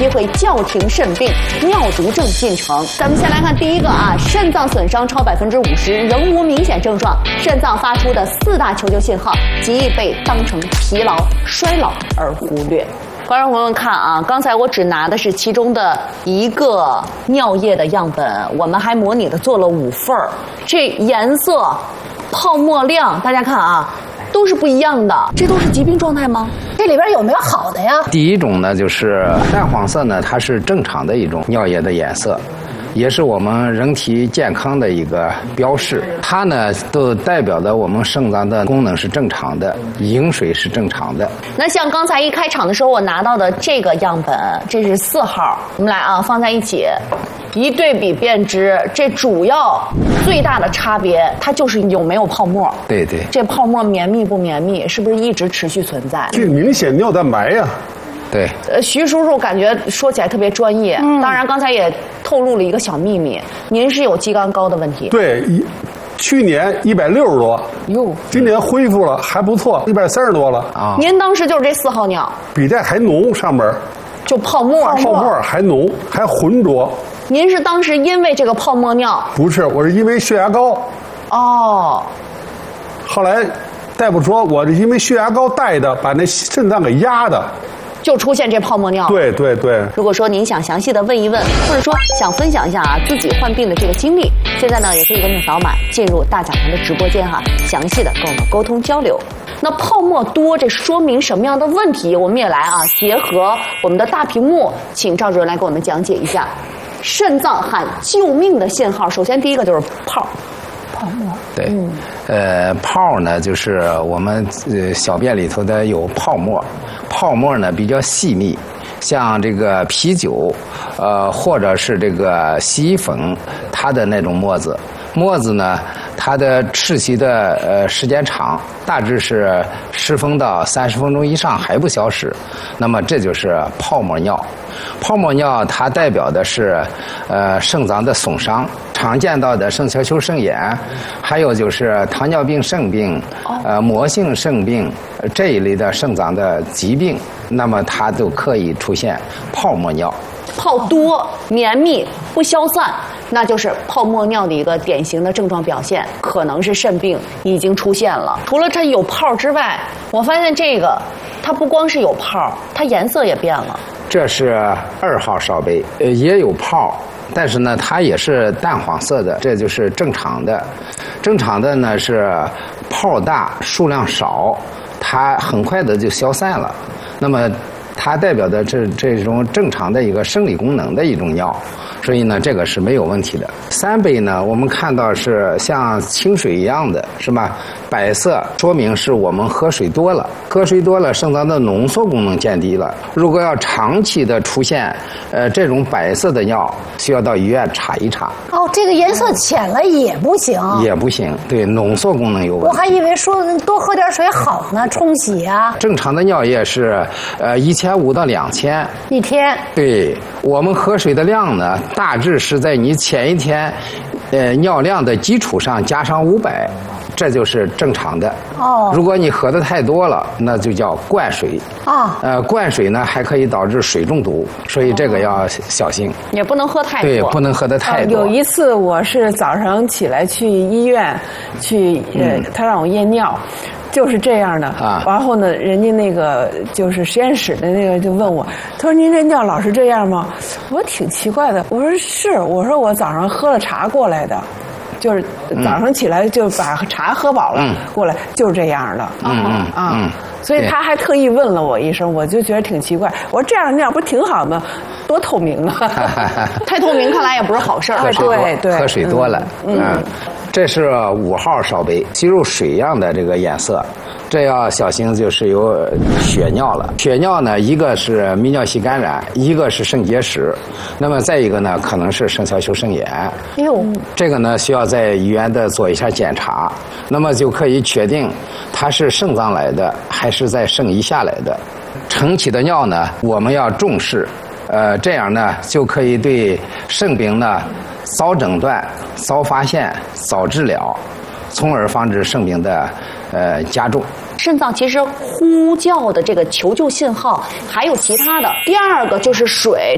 会叫停肾病、尿毒症进程。咱们先来看第一个啊，肾脏损伤超50%，仍无明显症状，肾脏发出的4大求救信号极易被当成疲劳、衰老而忽略。观众朋友们看啊，刚才我只拿的是其中的一个尿液的样本，我们还模拟的做了5份儿，这颜色、泡沫量，大家看啊，都是不一样的。这都是疾病状态吗？ 这里边有没有好的呀？ 第一种呢，就是淡黄色呢，它是正常的一种尿液的颜色。也是我们人体健康的一个标识，它呢都代表着我们肾脏的功能是正常的，饮水是正常的。 那像刚才一开场的时候我拿到的这个样本，这是4号，我们来啊放在一起，一对比便知，这主要最大的差别，它就是有没有泡沫。 对对， 这泡沫绵密不绵密，是不是一直持续存在？ 这明显尿蛋白呀。 对， 徐叔叔感觉说起来特别专业。当然刚才也透露了一个小秘密，您是有肌酐高的问题。 对，去年160多， 哟， 今年恢复了，还不错，130多了啊。 您当时就是这4号尿， 比这还浓，上面就泡沫还浓，还浑浊。 您是当时因为这个泡沫尿？ 不是，我是因为血压高。 哦。 后来大夫说我是因为血压高带的，把那肾脏给压的。 就出现这泡沫尿。 对对对。 如果说您想详细的问一问，或者说想分享一下啊自己患病的这个经历，现在呢也可以跟着扫码进入大讲堂的直播间哈，详细的跟我们沟通交流。那泡沫多，这说明什么样的问题？我们也来啊，结合我们的大屏幕，请赵主任来给我们讲解一下肾脏喊救命的信号。首先第一个就是泡沫。 对，泡呢就是我们小便里头的有泡沫，泡沫呢比较细密，像这个啤酒，或者是这个洗衣粉，它的那种沫子呢，它的窒息的时间长，大致是10分到30分钟以上还不消失，那么这就是泡沫尿。泡沫尿它代表的是肾脏的损伤，常见到的肾小球肾炎，还有就是糖尿病肾病、膜性肾病这一类的肾脏的疾病，那么它都可以出现泡沫尿。 泡多、绵密、不消散，那就是泡沫尿的一个典型的症状表现，可能是肾病已经出现了。除了它有泡之外，我发现这个它不光是有泡，它颜色也变了。 这是2号烧杯，也有泡，但是呢它也是淡黄色的，这就是正常的。正常的呢是泡大、数量少，它很快的就消散了。那么它代表的这种正常的一个生理功能的一种尿，所以呢这个是没有问题的。3杯呢我们看到是像清水一样的，是吧？白色说明是我们喝水多了，喝水多了肾脏的浓缩功能降低了。如果要长期的出现这种白色的尿，需要到医院查一查。 哦，这个颜色浅了也不行。 也不行，对，浓缩功能有问题。 我还以为说多喝点水好呢，冲洗啊。 正常的尿液是1500到2000 一天。 对，我们喝水的量呢，大致是在你前一天尿量的基础上加上500，这就是正常的。 哦， 如果你喝的太多了，那就叫灌水。 啊， 灌水呢还可以导致水中毒，所以这个要小心。 也不能喝太多。 对，不能喝的太多。 有一次我是早上起来去医院去，他让我验尿。就是这样的啊，然后呢，人家那个就是实验室的那个就问我，他说您这尿老是这样吗？我挺奇怪的，我说是，我说我早上喝了茶过来的，就是早上起来就把茶喝饱了过来，就是这样的。所以他还特意问了我一声，我就觉得挺奇怪。我说这样尿不挺好吗？多透明啊！ 太透明看来也不是好事儿。 对， 喝水多了。这是5号烧杯，吸入水样的这个颜色，这要小心就是有血尿了。血尿呢，一个是泌尿系感染，一个是肾结石，那么再一个呢，可能是肾小球肾炎。 哎呦， 这个呢需要在医院的做一下检查，那么就可以确定它是肾脏来的还是在肾以下来的。晨起的尿呢，我们要重视，这样呢就可以对肾病呢早诊断、早发现、早治疗，从而防止肾病的加重。 肾脏其实呼叫的这个求救信号还有其他的。第二个就是水，